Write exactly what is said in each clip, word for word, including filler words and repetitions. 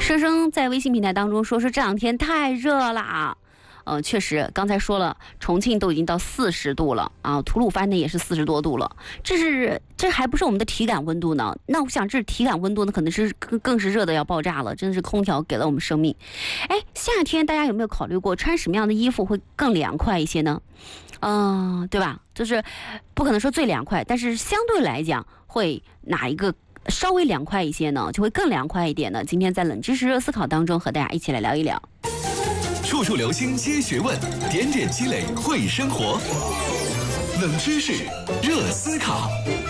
生生在微信平台当中说，是这两天太热了。呃，确实，刚才说了，重庆都已经到四十度了啊，吐鲁番呢也是四十多度了。这是这还不是我们的体感温度呢？那我想，这体感温度呢，可能是更更是热的要爆炸了。真的是空调给了我们生命。哎，夏天大家有没有考虑过穿什么样的衣服会更凉快一些呢？嗯、呃，对吧？就是不可能说最凉快，但是相对来讲，会哪一个稍微凉快一些呢？就会更凉快一点呢？今天在冷知识热思考当中，和大家一起来聊一聊。 处处留心接学问，点点积累会生活。冷知识热思考。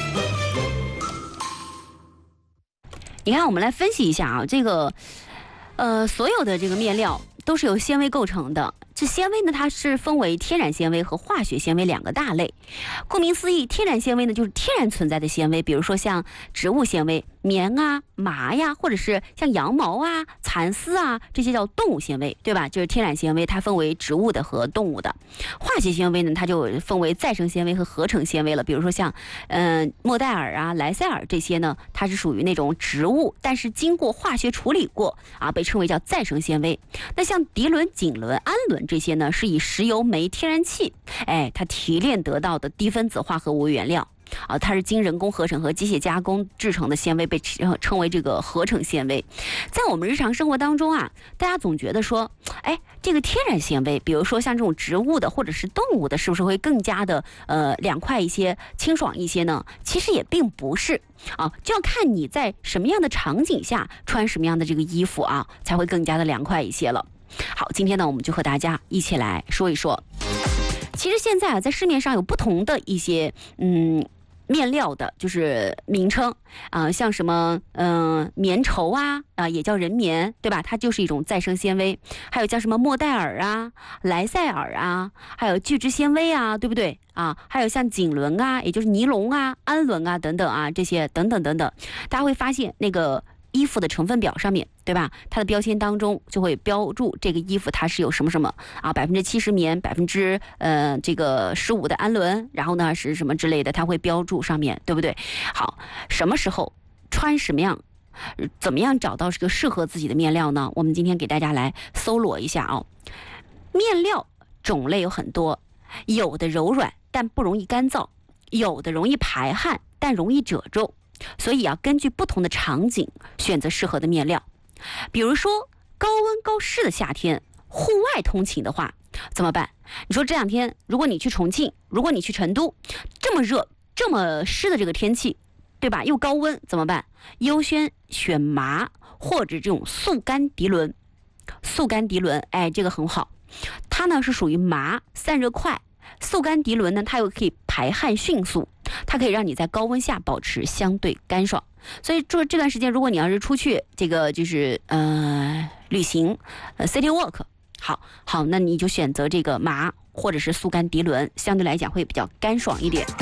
你看，我们来分析一下啊，这个，呃，所有的这个面料都是由纤维构成的。这纤维呢，它是分为天然纤维和化学纤维两个大类。顾名思义，天然纤维呢就是天然存在的纤维，比如说像植物纤维、棉啊、麻呀，或者是像羊毛啊、蚕丝啊，这些叫动物纤维，对吧？就是天然纤维，它分为植物的和动物的。化学纤维呢，它就分为再生纤维和合成纤维了。比如说像嗯、呃、莫代尔啊、莱塞尔这些呢，它是属于那种植物，但是经过化学处理过啊，被称为叫再生纤维。那像涤纶、锦纶、氨纶这些呢，是以石油、煤、天然气，哎，它提炼得到的低分子化合物原料。啊，它是经人工合成和机械加工制成的纤维，被称为这个合成纤维。在我们日常生活当中啊，大家总觉得说，哎，这个天然纤维，比如说像这种植物的或者是动物的，是不是会更加的呃凉快一些、清爽一些呢？其实也并不是啊，就要看你在什么样的场景下穿什么样的这个衣服啊，才会更加的凉快一些了。好，今天呢，我们就和大家一起来说一说。其实现在啊，在市面上有不同的一些嗯。面料的就是名称啊、呃，像什么嗯、呃、棉绸啊啊、呃，也叫人棉，对吧？它就是一种再生纤维。还有叫什么莫代尔啊、莱塞尔啊，还有聚酯纤维啊，对不对啊？还有像锦纶啊，也就是尼龙啊、氨纶啊等等啊，这些等等等等，大家会发现那个衣服的成分表上面，对吧？它的标签当中就会标注这个衣服它是有什么什么啊，百分之七十棉，百分之呃这个十五的氨纶，然后呢是什么之类的，它会标注上面，对不对？好，什么时候穿什么样，怎么样找到这个适合自己的面料呢？我们今天给大家来搜罗一下啊。面料种类有很多，有的柔软但不容易干燥，有的容易排汗但容易褶皱。所以要根据不同的场景选择适合的面料。比如说高温高湿的夏天，户外通勤的话怎么办？你说这两天如果你去重庆，如果你去成都，这么热这么湿的这个天气，对吧？又高温怎么办？优先选麻或者这种速干涤纶。速干涤纶，哎，这个很好，它呢是属于麻，散热快。速干涤纶呢，它又可以排汗迅速，它可以让你在高温下保持相对干爽。所以这这段时间，如果你要是出去这个就是呃旅行，呃 city walk， 好好，那你就选择这个麻或者是速干涤纶，相对来讲会比较干爽一点。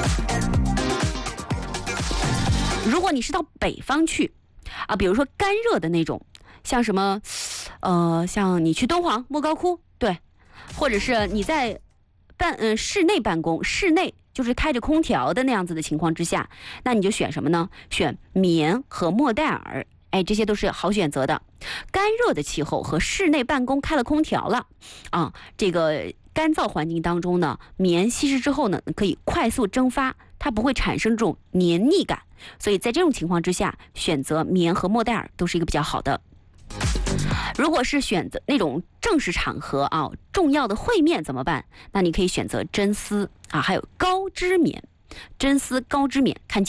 如果你是到北方去啊，比如说干热的那种，像什么呃像你去敦煌莫高窟，对，或者是你在办嗯、呃、室内办公，室内就是开着空调的那样子的情况之下，那你就选什么呢？选棉和莫代尔，哎，这些都是好选择的。干热的气候和室内办公开了空调了啊，这个干燥环境当中呢，棉稀释之后呢，可以快速蒸发，它不会产生这种黏腻感，所以在这种情况之下，选择棉和莫代尔都是一个比较好的。如果是选择那种正式场合啊，重要的会面怎么办？那你可以选择真丝啊，还有高织棉，真丝高织棉看起来